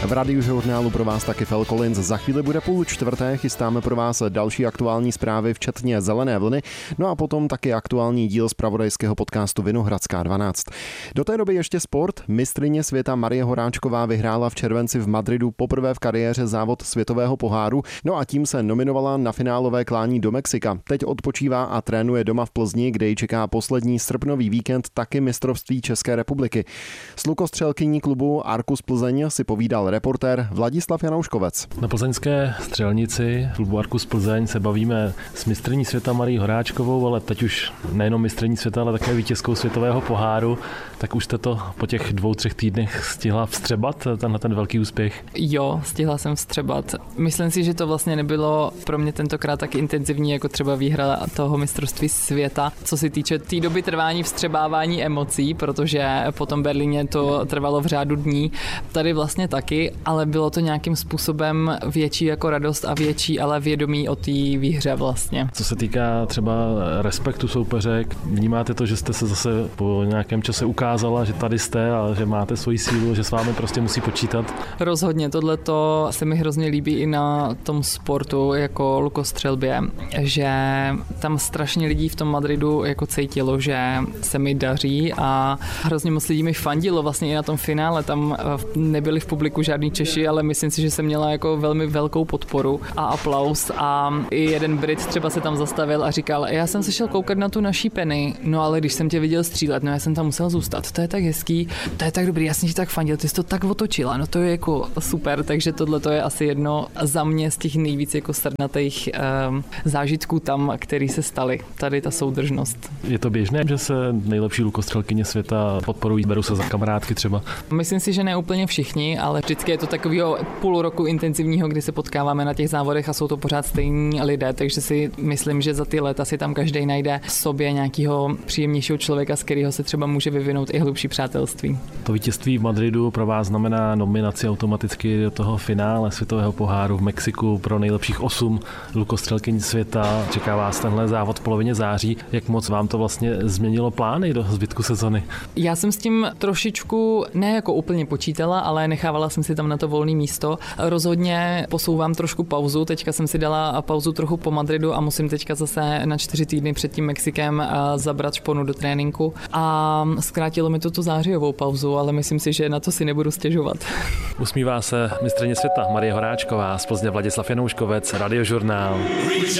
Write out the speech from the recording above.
V Radiožurnálu pro vás taky Phil Collins. Za chvíli bude 3:30, chystáme pro vás další aktuální zprávy, včetně Zelené vlny, no a potom taky aktuální díl zpravodajského podcastu Vinohradská 12. Do té doby ještě sport. Mistryně světa Marie Horáčková vyhrála v červenci v Madridu poprvé v kariéře závod světového poháru, no a tím se nominovala na finálové klání do Mexika. Teď odpočívá a trénuje doma v Plzni, kde ji čeká poslední srpnový víkend, taky mistrovství České republiky. S lukostřelkyní klubu Arcus Plzeň si povídal reportér Vladislav Janouškovec. Na plzeňské střelnici klubu Arcus Plzeň se bavíme s mistryní světa Marí Horáčkovou, ale teď už nejenom mistryní světa, ale také vítězkou světového poháru. Tak už jste to po těch 2-3 týdnech stihla vstřebat, ten velký úspěch? Jo, stihla jsem vstřebat. Myslím si, že to vlastně nebylo pro mě tentokrát tak intenzivní, jako třeba výhra toho mistrovství světa, co se týče té doby trvání vstřebávání emocí, protože po tom Berlíně to trvalo v řádu dní. Tady vlastně taky, ale bylo to nějakým způsobem větší jako radost a větší, ale vědomí o té výhře vlastně. Co se týká třeba respektu soupeřek, vnímáte to, že jste se zase po nějakém čase ukázala, že tady jste a že máte svoji sílu, že s vámi prostě musí počítat? Rozhodně, tohleto se mi hrozně líbí i na tom sportu jako lukostřelbě, že tam strašně lidí v tom Madridu jako cítilo, že se mi daří a hrozně moc lidí mi fandilo vlastně i na tom finále, tam nebyli v publiku žádný Češi, ale myslím si, že jsem měla jako velmi velkou podporu a aplaus a i jeden Brit třeba se tam zastavil a říkal, já jsem se šel koukat na tu naší Penny, no ale když jsem tě viděl střílet, no já jsem tam musel zůstat, to je tak hezký, to je tak dobrý, já jsem ti tak fandil, ty jsi to tak otočila, no to je jako super, takže tohle to je asi jedno za mě z těch nejvíc jako srdnatých zážitků tam, který se staly, tady ta soudržnost. Je to běžné, že se nejlepší lukostřelkyně světa podporují, berou se za kamarádky třeba? Myslím si, že ne úplně všichni, ale vždycky je to takového půl roku intenzivního, kdy se potkáváme na těch závodech a jsou to pořád stejní lidé, takže si myslím, že za ty léta si tam každý najde v sobě nějakého příjemnějšího člověka, z kterého se třeba může vyvinout i hlubší přátelství. To vítězství v Madridu pro vás znamená nominaci automaticky do toho finále světového poháru v Mexiku pro nejlepších 8 lukostřelkyň světa. Čeká vás tenhle závod v polovině září. Jak moc vám to vlastně změnilo plány do zbytku sezony? Já jsem s tím trošičku ne jako úplně počítala, ale nechávala jsem si tam na to volné místo. Rozhodně posouvám trošku pauzu. Teďka jsem si dala pauzu trochu po Madridu a musím teďka zase na 4 týdny před tím Mexikem zabrat šponu do tréninku. A zkrátilo mi to tu zářijovou pauzu, ale myslím si, že na to si nebudu stěžovat. Usmívá se mistryně světa Marie Horáčková, z Plzně Vladislav Janouškovec, Radiožurnál.